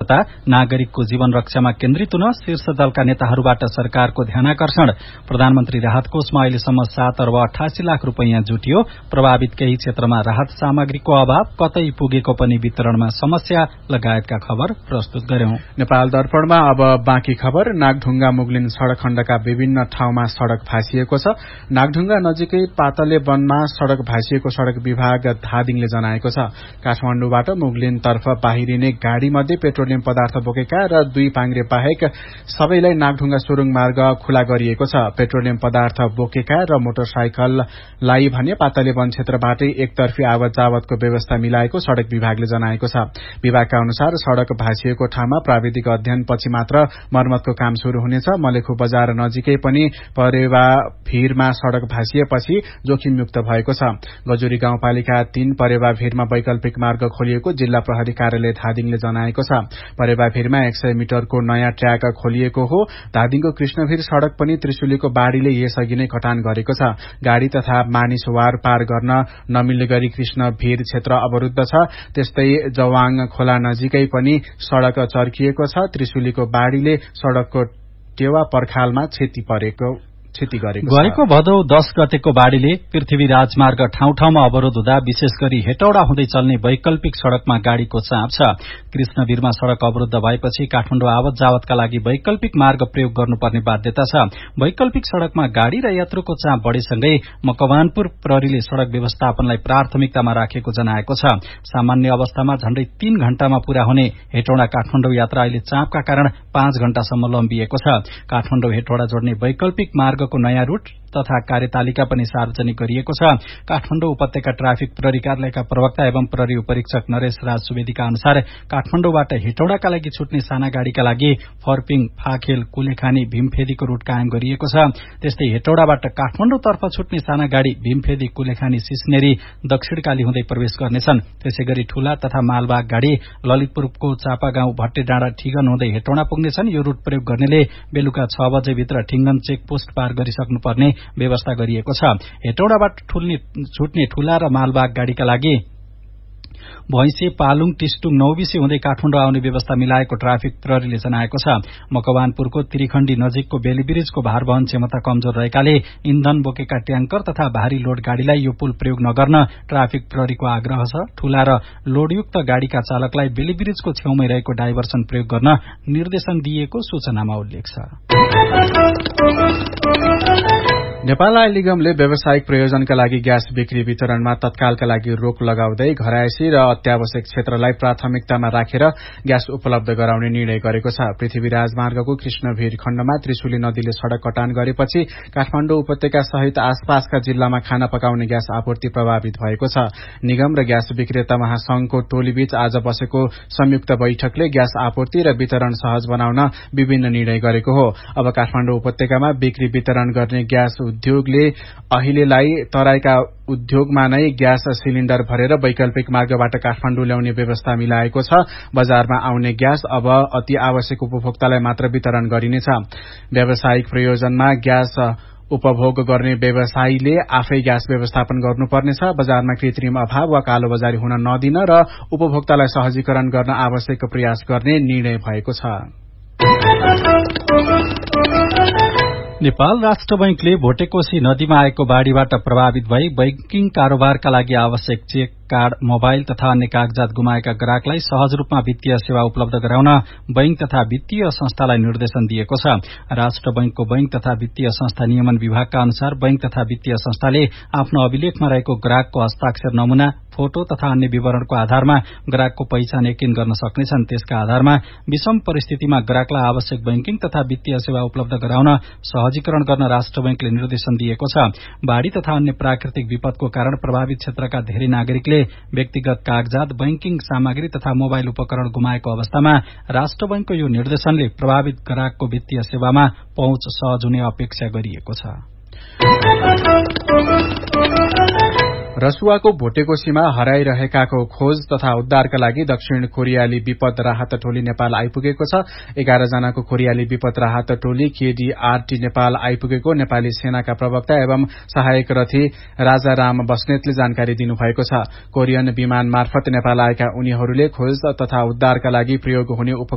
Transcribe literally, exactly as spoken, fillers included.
तत्परता, नागरिकको जीवन रक्षामा केन्द्रित हुन शीर्ष दलका नेताहरूबाट सरकारको ध्यानाकर्षण। प्रधानमन्त्री राहत कोषमा अहिलेसम्म सात अर्ब अठासी लाख रूपैयाँ जुटियो। प्रभावित केही क्षेत्रमा राहत सामग्रीको अभाव, कतै पुगेको पनि वितरणमा समस्या लगायतका खबर प्रस्तुत गर्यौं। नेपाल दर्पणमा अब बाँकी खबर। नागढुङ्गा मुगलिन सड़क खण्डका विभिन्न ठाउँमा सड़क भाँसिएको छ। नागढुङ्गा नजिकै पातले वनमा सड़क भाँसिएको सड़क विभाग धादिङले जनाएको छ। काठमाडौँबाट मुगलिन तर्फ बाहिरिने गाड़ी मध्ये पेट्रोलियम पदार्थ बोकेका र दुई पाङ्ग्रे बाहेक सबैलाई नागढुङ्गा सुरुङ मार्ग खुला गरिएको छ। पेट्रोलियम पदार्थ बोकेका र मोटरसाइकललाई भने पातले वन क्षेत्रबाटै एकतर्फी आवत जावतको व्यवस्था मिलाएको सड़क विभागले जनाएको छ। विभागका अनुसार सड़क भाँसिएको ठाउँमा प्राविधिक अध्ययन पछि मात्र मर्मतको काम शुरू हुनेछ। मलेखु बजार नजिकै पनि परेवा भीरमा सड़क भाँसिएपछि जोखिमयुक्त भएको छ। गजुरी गाउँपालिका तीन परेवा भीरमा वैकल्पिक मार्ग खोलिएको जिल्ला प्रहरी कार्यालय धादिङले जनाएको छ। परेवा भीरमा एक सय मिटरको नयाँ ट्र्याक खोलिएको हो। धादिङको कृष्णभीर सड़क पनि त्रिशुलीको बाढ़ीले यसअघि नै कटान गरेको छ। गाड़ी तथा मानिस वार पार गर्न नमिल्ने गरी कृष्णभीर क्षेत्र अवरुद्ध छ। त्यस्तै जवाङ खोला नजिकै पनि सड़क चर्किएको छ। त्रिशुलीको बाढ़ीले सड़कको टेवा पर्खालमा क्षति परेको क्षति गरेको गएको भदौ दश गतेको बाढ़ीले पृथ्वी राजमार्ग ठाउँ ठाउँमा अवरोध हुँदा विशेष गरी हेटौडा हुँदै चल्ने वैकल्पिक सड़कमा गाड़ीको चाप छ। कृष्णवीरमा सड़क अवरुद्ध भएपछि काठमाडौँ आवत जावतका लागि वैकल्पिक मार्ग प्रयोग गर्नुपर्ने बाध्यता छ। वैकल्पिक सड़कमा गाड़ी र यात्रुको चाप बढ़ेसँगै मकवानपुर प्रहरीले सड़क व्यवस्थापनलाई प्राथमिकतामा राखेको जनाएको छ। सामान्य अवस्थामा झण्डै तीन घण्टामा पूरा हुने हेटौडा काठमाडौँ यात्रा अहिले चापका कारण पाँच घण्टासम्म लम्बिएको छ। काठमाडौँ हेटौडा जोड्ने वैकल्पिक मार्ग को नयाँ रूट तथा कार्यतालिका पनि सार्वजनिक गरिएको छ। काठमाडौँ उपत्यका ट्राफिक प्रहरी कार्यालयका प्रवक्ता एवं प्रहरी उपरीक्षक नरेश राज सुवेदीका अनुसार काठमाडौँबाट हेटौडाका लागि छुट्ने साना गाड़ीका लागि फर्पिङ, फाखेल, कुलेखानी, भीमफेदीको रूट कायम गरिएको छ। त्यस्तै हेटौडाबाट काठमाडौँतर्फ छुट्ने साना गाड़ी भीमफेदी, कुलेखानी, सिस्नेरी, दक्षिणकाली हुँदै प्रवेश गर्नेछन्। त्यसैगरी ठूला तथा मालबाग गाड़ी ललितपुरको चापागाउँ, भट्टेडाँडा, ठिगन हुँदै हेटौडा पुग्नेछन्। यो रूट प्रयोग गर्नेले बेलुका छ बजे भित्र ठिङ्गन चेकपोस्ट पार गरिसक्नुपर्ने व्यवस्था गरिएको छ। हेटौडाबाट छुट्ने ठूला र मालबाग गाड़ीका लागि भैंसे, पालुङ, टिस्टुङ, नौबिसे हुँदै काठमाडौँ आउने व्यवस्था मिलाएको ट्राफिक प्रहरीले जनाएको छ। मकवानपुरको त्रिखण्डी नजिकको बेलीब्रिजको भार वहन क्षमता कमजोर रहेकाले इन्धन बोकेका ट्याङ्कर तथा भारी लोड गाड़ीलाई यो पुल प्रयोग नगर्न ट्राफिक प्रहरीको आग्रह छ। ठूला र लोडयुक्त गाड़ीका चालकलाई बेलीब्रिजको छेउमै रहेको डाइभर्सन प्रयोग गर्न निर्देशन दिएको सूचनामा उल्लेख छ। नेपाल आयल निगमले व्यावसायिक प्रयोजनका लागि ग्यास बिक्री वितरणमा तत्कालका लागि रोक लगाउँदै घरायसी र अत्यावश्यक क्षेत्रलाई प्राथमिकतामा राखेर ग्यास उपलब्ध गराउने निर्णय गरेको छ। पृथ्वी राजमार्गको कृष्णभीर खण्डमा त्रिशुली नदीले सड़क कटान गरेपछि काठमाडौँ उपत्यका सहित आसपासका जिल्लामा खाना पकाउने ग्यास आपूर्ति प्रभावित भएको छ। निगम र ग्यास विक्रेता महासंघको टोलीबीच आज बसेको संयुक्त बैठकले ग्यास आपूर्ति र वितरण सहज बनाउन विभिन्न निर्णय गरेको हो। अब काठमाडौँ उपत्यकामा बिक्री वितरण गर्ने ग्यास उद्योगले अहिलेलाई तराईका उद्योगमा नै ग्यास सिलिण्डर भरेर वैकल्पिक मार्गबाट काठमाडौँ ल्याउने व्यवस्था मिलाएको छ। बजारमा आउने ग्यास अब अति आवश्यक उपभोक्तालाई मात्र वितरण गरिनेछ। व्यावसायिक प्रयोजनमा ग्यास उपभोग गर्ने व्यवसायीले आफै ग्यास व्यवस्थापन गर्नुपर्नेछ। बजारमा कृत्रिम अभाव वा कालोबजारी हुन नदिन र उपभोक्तालाई सहजीकरण गर्न आवश्यक प्रयास गर्ने निर्णय भएको छ। नेपाल राष्ट्र बैंकले भोटेकोशी नदीमा आएको बाढ़ीबाट प्रभावित भई बैंकिङ कारोबारका लागि आवश्यक चेक, कार्ड, मोबाइल तथा अन्य कागजात गुमाएका ग्राहकलाई सहज रूपमा वित्तीय सेवा उपलब्ध गराउन बैंक तथा वित्तीय संस्थालाई निर्देशन दिएको छ। राष्ट्र बैंकको बैंक तथा वित्तीय संस्था नियमन विभागका अनुसार बैंक तथा वित्तीय संस्थाले आफ्नो अभिलेखमा रहेको ग्राहकको हस्ताक्षर नमूना, फोटो तथा अन्य विवरणको आधारमा ग्राहकको पहिचान यकिन गर्न सक्नेछन्। त्यसका आधारमा विषम परिस्थितिमा ग्राहकलाई आवश्यक बैंकिङ तथा वित्तीय सेवा उपलब्ध गराउन सहजीकरण गर्न राष्ट्र बैंकले निर्देशन दिएको छ। बाढ़ी तथा अन्य प्राकृतिक विपदको कारण प्रभावित क्षेत्रका धेरै नागरिकले व्यक्तिगत कागजात, बैंकिङ सामग्री तथा मोबाइल उपकरण गुमाएको अवस्थामा राष्ट्र बैंकको यो निर्देशनले प्रभावित ग्राहकको वित्तीय सेवामा पहुँच सहज हुने अपेक्षा गरिएको छ। रसुवाको भोटेकोशीमा हराइरहेकाको खोज तथा उद्धारका लागि दक्षिण कोरियाली विपद राहत टोली नेपाल आइपुगेको छ। एघार जनाको कोरियाली विपद राहत टोली केडीआरटी नेपाल आइपुगेको नेपाली सेनाका प्रवक्ता एवं सहायक रथी राजाराम बस्नेतले जानकारी दिनुभएको छ। कोरियन विमान मार्फत नेपाल आएका उनीहरूले खोज तथा उद्धारका लागि प्रयोग हुने